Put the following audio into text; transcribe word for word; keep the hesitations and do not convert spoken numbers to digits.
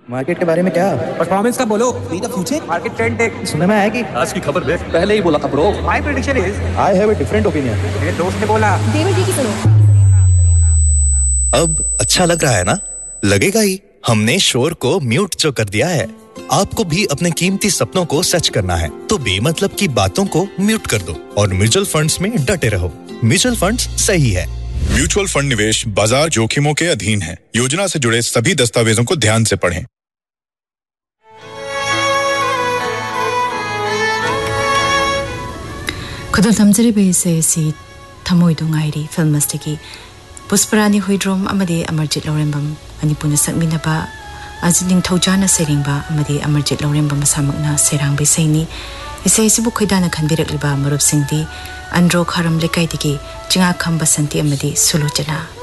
Market के बारे में क्या? परफॉर्मेंस का बोलो। Be the future market trend देख। सुनने में आया कि आज की खबर देख, पहले ही बोला था bro. My prediction is I have a different opinion. मेरे दोस्त ने बोला। देवर जी की सुनो। अब अच्छा लग रहा है ना? लगेगा ही। हमने शोर को म्यूट जो कर दिया है। आपको भी अपने कीमती सपनों को सच करना है तो बेमतलब की बातों को म्यूट कर दो और म्यूचुअल फंड्स में डटे रहो। म्यूचुअल फंड्स सही है। म्यूचुअल फंड निवेश बाजार जोखिमों के अधीन है। योजना से जुड़े सभी दस्तावेजों को ध्यान से पढ़ें। खुद थमजरिबे से सी थमोइदो गाइरी फिल्म की पुष्परानी हुइड्रोम अमदे अमरजीत लौरेंबम अनिपुन सकमिनबा आज निंथौजाना सेरिंबा अमदे अमरजीत लौरेंबम सामकना सेरांबे सैनी इसे सिबु खैदाना खनबिरकलिबा मरुप सिंदी अंड्रो खारम लेकाइदगी चिंगा खंबा संति अमदे सुलोचना।